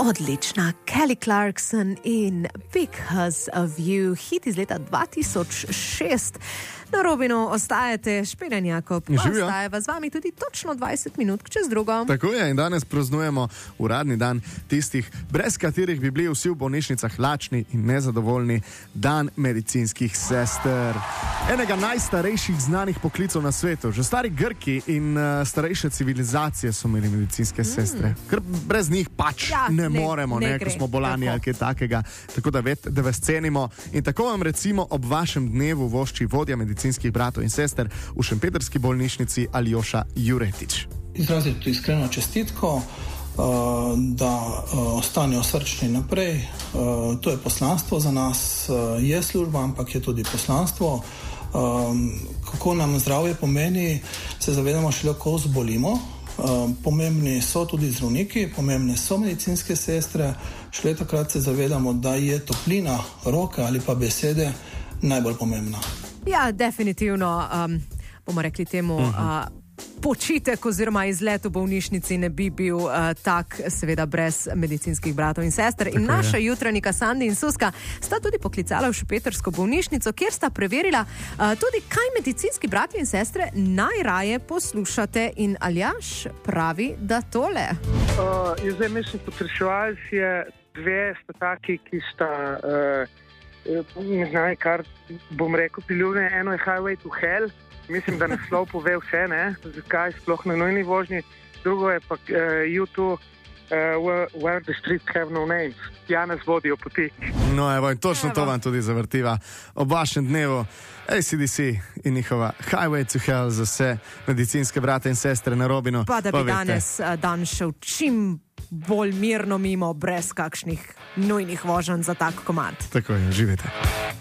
Odlična Kelly Clarkson in Because of You, hit iz leta 2006. Na Robinu ostajate, Špelen Jakob, ostajava z vami tudi točno 20 minut čez drugo. Tako je, in danes praznujemo uradni dan tistih, brez katerih bi bili vsi v bolnišnicah lačni in nezadovoljni, dan medicinskih sester. Enega najstarejših znanih poklicov na svetu. Že stari Grki in starejše civilizacije so imeli medicinske sestre. Ker brez njih pač ne moremo, ko smo bolani ali kaj takega. Tako da vas cenimo. In tako vam recimo ob vašem dnevu vošči vodja medicinskih bratov in sester v šempetrski bolnišnici Aljoša Juretič. Izraziti tudi iskreno čestitko, da ostanejo srčni naprej. To je poslanstvo za nas, je služba, ampak je tudi poslanstvo. Kako nam zdravje pomeni, se zavedamo šele, ko zbolimo. Pomembni so tudi zdravniki, pomembne so medicinske sestre. Šele takrat se zavedamo, da je toplina roke ali pa besede najbolj pomembna. Ja, definitivno, bomo rekli temu, počitek oziroma izlet v bolnišnici ne bi bil tak, seveda brez medicinskih bratov in sester. In naša jutranjika Sandi in Suska sta tudi poklicala v šempetrsko bolnišnico, kjer sta preverila tudi, kaj medicinski brati in sestre najraje poslušate. In Aljaš pravi, da tole. Zdaj mislim, potreševalci je dve sta taki, ki sta... ne znam, kar bom rekel priljubljene. Eno je Highway to Hell, mislim, da naslov pove vse, ne, zakaj sploh na nujni vožnji. Drugo je pa U2, Where the Streets Have No Names, ja nas vodijo poti. No evo, in točno to vam tudi zavrtiva ob vašem dnevu. AC/DC in njihova Highway to Hell za vse medicinske brate in sestre na Robinu. Pa da bi danes dan šel čim bolj mirno mimo, brez kakšnih nujnih voženj za tak komad. Tako je, živite.